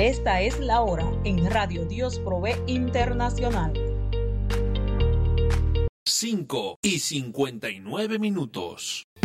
Esta es la hora en Radio Dios Provee Internacional. 5:59.